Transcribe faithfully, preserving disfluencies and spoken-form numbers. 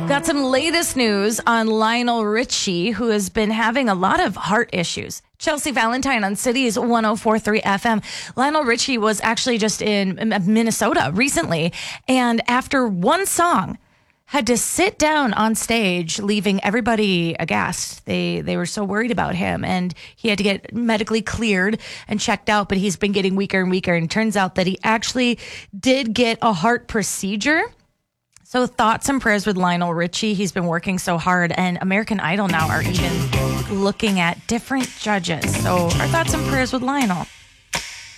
Got some latest news on Lionel Richie, who has been having a lot of heart issues. Chelsea Valentine on Cities one oh four point three F M. Lionel Richie was actually just in Minnesota recently, and after one song, had to sit down on stage, leaving everybody aghast. They they were so worried about him, and he had to get medically cleared and checked out, but he's been getting weaker and weaker, and it turns out that he actually did get a heart procedure. So thoughts and prayers with Lionel Richie. He's been working so hard, and American Idol now are even looking at different judges. So our thoughts and prayers with Lionel.